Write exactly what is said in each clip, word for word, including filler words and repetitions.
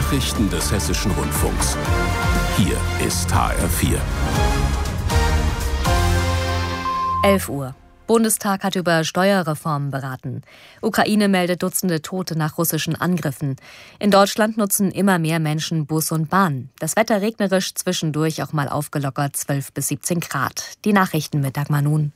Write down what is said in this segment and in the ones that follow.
Nachrichten des Hessischen Rundfunks. Hier ist H R vier. elf Uhr. Bundestag hat über Steuerreformen beraten. Ukraine meldet Dutzende Tote nach russischen Angriffen. In Deutschland nutzen immer mehr Menschen Bus und Bahn. Das Wetter regnerisch, zwischendurch auch mal aufgelockert zwölf bis siebzehn Grad. Die Nachrichten mit Dagmar Nun.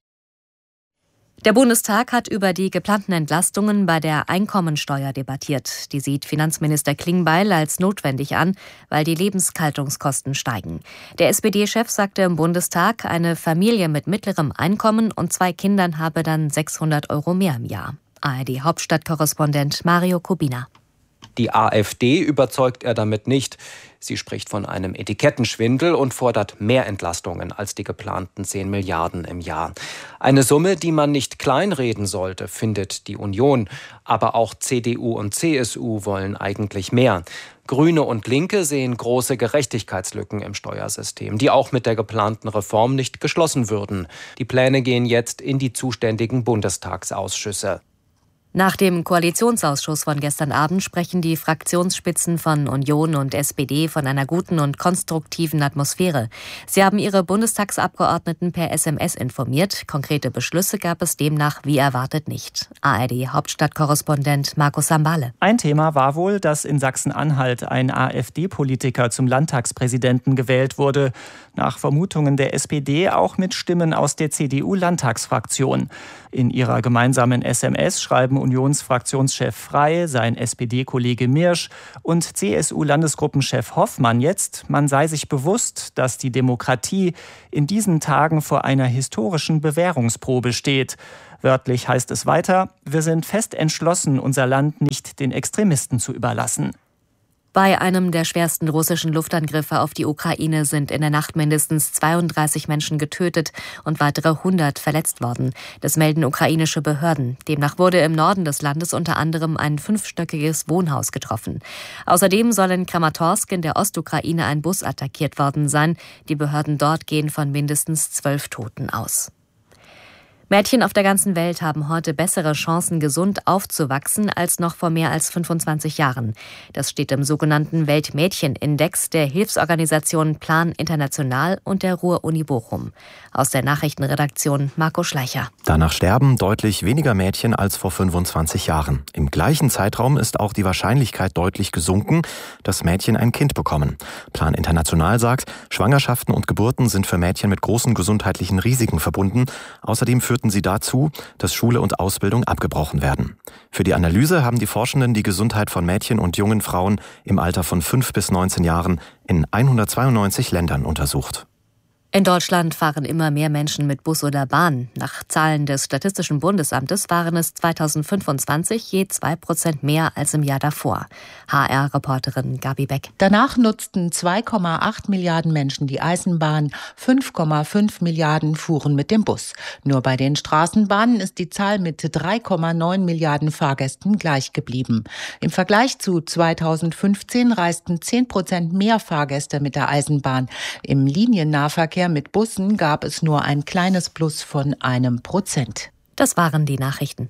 Der Bundestag hat über die geplanten Entlastungen bei der Einkommensteuer debattiert. Die sieht Finanzminister Klingbeil als notwendig an, weil die Lebenshaltungskosten steigen. Der S P D-Chef sagte im Bundestag, eine Familie mit mittlerem Einkommen und zwei Kindern habe dann sechshundert Euro mehr im Jahr. A R D-Hauptstadtkorrespondent Mario Kubina. Die AfD überzeugt er damit nicht. Sie spricht von einem Etikettenschwindel und fordert mehr Entlastungen als die geplanten zehn Milliarden im Jahr. Eine Summe, die man nicht kleinreden sollte, findet die Union. Aber auch C D U und C S U wollen eigentlich mehr. Grüne und Linke sehen große Gerechtigkeitslücken im Steuersystem, die auch mit der geplanten Reform nicht geschlossen würden. Die Pläne gehen jetzt in die zuständigen Bundestagsausschüsse. Nach dem Koalitionsausschuss von gestern Abend sprechen die Fraktionsspitzen von Union und S P D von einer guten und konstruktiven Atmosphäre. Sie haben ihre Bundestagsabgeordneten per S M S informiert. Konkrete Beschlüsse gab es demnach wie erwartet nicht. A R D-Hauptstadtkorrespondent Markus Sambale. Ein Thema war wohl, dass in Sachsen-Anhalt ein AfD-Politiker zum Landtagspräsidenten gewählt wurde. Nach Vermutungen der S P D auch mit Stimmen aus der C D U-Landtagsfraktion. In ihrer gemeinsamen S M S schreiben Unionsfraktionschef Frey, sein S P D-Kollege Mirsch und C S U-Landesgruppenchef Hoffmann jetzt, man sei sich bewusst, dass die Demokratie in diesen Tagen vor einer historischen Bewährungsprobe steht. Wörtlich heißt es weiter, wir sind fest entschlossen, unser Land nicht den Extremisten zu überlassen. Bei einem der schwersten russischen Luftangriffe auf die Ukraine sind in der Nacht mindestens zweiunddreißig Menschen getötet und weitere hundert verletzt worden. Das melden ukrainische Behörden. Demnach wurde im Norden des Landes unter anderem ein fünfstöckiges Wohnhaus getroffen. Außerdem soll in Kramatorsk in der Ostukraine ein Bus attackiert worden sein. Die Behörden dort gehen von mindestens zwölf Toten aus. Mädchen auf der ganzen Welt haben heute bessere Chancen, gesund aufzuwachsen, als noch vor mehr als fünfundzwanzig Jahren. Das steht im sogenannten Weltmädchenindex der Hilfsorganisation Plan International und der Ruhr-Uni Bochum. Aus der Nachrichtenredaktion Marco Schleicher. Danach sterben deutlich weniger Mädchen als vor fünfundzwanzig Jahren. Im gleichen Zeitraum ist auch die Wahrscheinlichkeit deutlich gesunken, dass Mädchen ein Kind bekommen. Plan International sagt, Schwangerschaften und Geburten sind für Mädchen mit großen gesundheitlichen Risiken verbunden. Außerdem führten sie dazu, dass Schule und Ausbildung abgebrochen werden. Für die Analyse haben die Forschenden die Gesundheit von Mädchen und jungen Frauen im Alter von fünf bis neunzehn Jahren in hundertzweiundneunzig Ländern untersucht. In Deutschland fahren immer mehr Menschen mit Bus oder Bahn. Nach Zahlen des Statistischen Bundesamtes waren es zweitausendfünfundzwanzig je zwei Prozent mehr als im Jahr davor. H R-Reporterin Gabi Beck. Danach nutzten zwei Komma acht Milliarden Menschen die Eisenbahn, fünf Komma fünf Milliarden fuhren mit dem Bus. Nur bei den Straßenbahnen ist die Zahl mit drei Komma neun Milliarden Fahrgästen gleich geblieben. Im Vergleich zu zweitausendfünfzehn reisten zehn Prozent mehr Fahrgäste mit der Eisenbahn. Im Liniennahverkehr mit Bussen gab es nur ein kleines Plus von einem Prozent. Das waren die Nachrichten.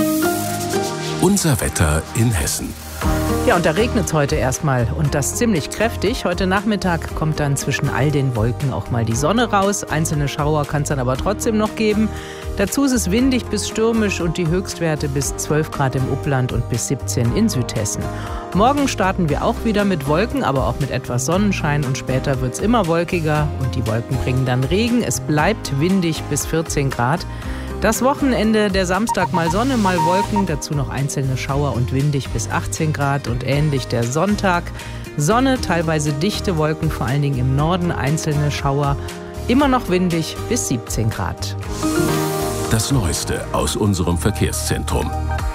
Unser Wetter in Hessen. Ja, und da regnet es heute erstmal und das ziemlich kräftig. Heute Nachmittag kommt dann zwischen all den Wolken auch mal die Sonne raus. Einzelne Schauer kann es dann aber trotzdem noch geben. Dazu ist es windig bis stürmisch und die Höchstwerte bis zwölf Grad im Upland und bis siebzehn in Südhessen. Morgen starten wir auch wieder mit Wolken, aber auch mit etwas Sonnenschein und später wird es immer wolkiger und die Wolken bringen dann Regen. Es bleibt windig bis vierzehn Grad. Das Wochenende, der Samstag mal Sonne, mal Wolken, dazu noch einzelne Schauer und windig bis achtzehn Grad und ähnlich der Sonntag. Sonne, teilweise dichte Wolken, vor allen Dingen im Norden, einzelne Schauer, immer noch windig bis siebzehn Grad. Das Neueste aus unserem Verkehrszentrum.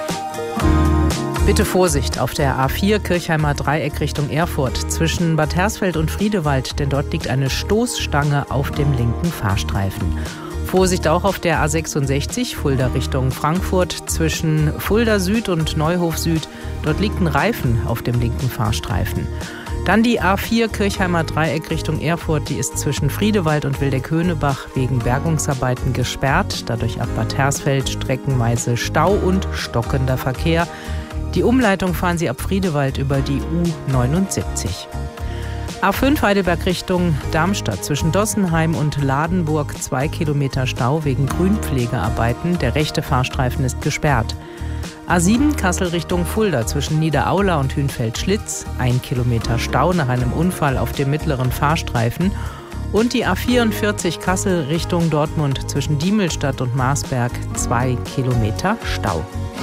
Bitte Vorsicht auf der A vier Kirchheimer Dreieck Richtung Erfurt zwischen Bad Hersfeld und Friedewald, denn dort liegt eine Stoßstange auf dem linken Fahrstreifen. Vorsicht auch auf der A sechsundsechzig Fulda Richtung Frankfurt zwischen Fulda Süd und Neuhof Süd. Dort liegt ein Reifen auf dem linken Fahrstreifen. Dann die A vier Kirchheimer Dreieck Richtung Erfurt, die ist zwischen Friedewald und Wildeck-Höhnebach wegen Bergungsarbeiten gesperrt. Dadurch ab Bad Hersfeld streckenweise Stau und stockender Verkehr. Die Umleitung fahren Sie ab Friedewald über die U neunundsiebzig. A fünf Heidelberg Richtung Darmstadt zwischen Dossenheim und Ladenburg zwei Kilometer Stau wegen Grünpflegearbeiten. Der rechte Fahrstreifen ist gesperrt. A sieben Kassel Richtung Fulda zwischen Niederaula und Hünfeld-Schlitz. Ein Kilometer Stau nach einem Unfall auf dem mittleren Fahrstreifen. Und die A vierundvierzig Kassel Richtung Dortmund zwischen Diemelstadt und Marsberg. Zwei Kilometer Stau.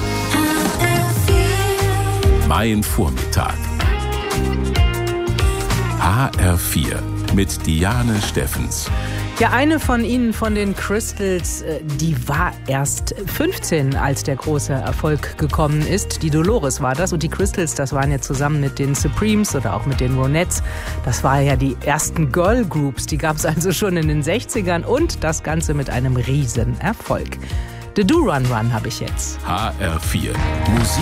Mein Vormittag. H R vier mit Diane Steffens. Ja, eine von Ihnen, von den Crystals, die war erst fünfzehn, als der große Erfolg gekommen ist. Die Dolores war das und die Crystals, das waren ja zusammen mit den Supremes oder auch mit den Ronettes. Das waren ja die ersten Girl Groups, die gab es also schon in den sechzigern und das Ganze mit einem riesen Erfolg. The Do Run Run habe ich jetzt. H R vier Musik